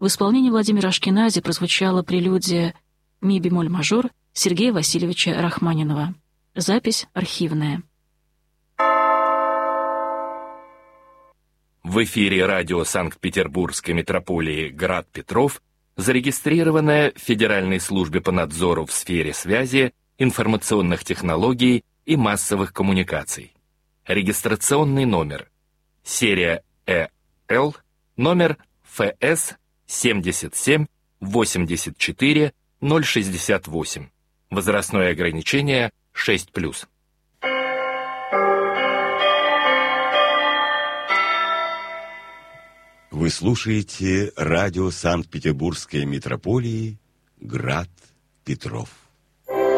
В исполнении Владимира Ашкенази прозвучала прелюдия «Ми бемоль мажор» Сергея Васильевича Рахманинова. Запись архивная. В эфире радио Санкт-Петербургской метрополии «Град Петров» зарегистрированная в Федеральной службе по надзору в сфере связи, информационных технологий и массовых коммуникаций. Регистрационный номер. Серия ЭЛ, номер ФС 77 84 068. Возрастное ограничение 6+. Вы слушаете радио Санкт-Петербургской метрополии «Град Петров».